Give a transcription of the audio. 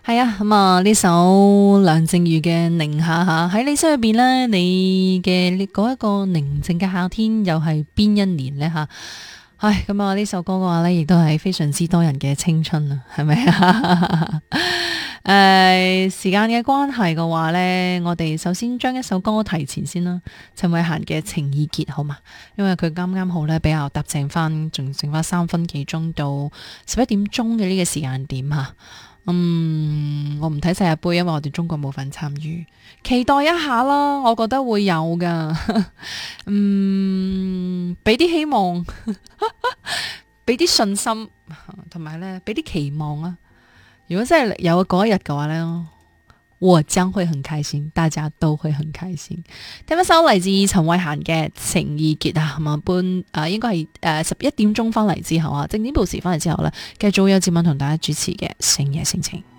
係啊，咁啊呢首梁靜茹嘅寧夏吓，喺你心入邊呢，你嘅嗰一個寧靜嘅夏天又係邊一年呢？吓？唉，咁啊呢首歌嘅話呢，亦都係非常之多人嘅青春啊，係咪啊？時間嘅關係嘅話呢，我哋首先將一首歌提前先啦，陳慧嫻嘅情意結好嘛？因為佢啱啱好呢，比較搭正翻，仲剩翻3分幾鐘到11點鐘嘅呢個時間點吓。我唔睇世界盃，因為我哋中國冇份參與，期待一下啦，我覺得會有噶。俾啲希望，俾啲信心，同埋咧俾啲期望啊！如果真係有嗰一日嘅話呢，我將會很開心，大家都會很開心。聽一首嚟自陳慧嫻嘅情意結啊，應該係11點鐘翻嚟之後啊，正點報時翻嚟之後呢，繼續有節目同大家主持嘅星夜星情。